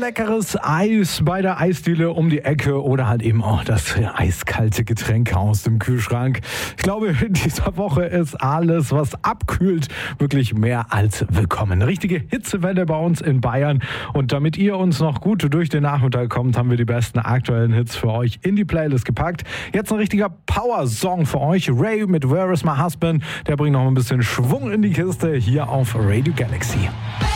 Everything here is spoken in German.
leckeres Eis bei der Eisdiele um die Ecke oder halt eben auch das eiskalte Getränk aus dem Kühlschrank. Ich glaube, in dieser Woche ist alles, was abkühlt, wirklich mehr als willkommen. Eine richtige Hitzewelle bei uns in Bayern. Und damit ihr uns noch gut durch den Nachmittag kommt, haben wir die besten aktuellen Hits für euch in die Playlist gepackt. Jetzt ein richtiger Power-Song für euch. Ray mit Where is my husband? Der bringt noch ein bisschen Schwung in die Kiste hier auf Radio Galaxy.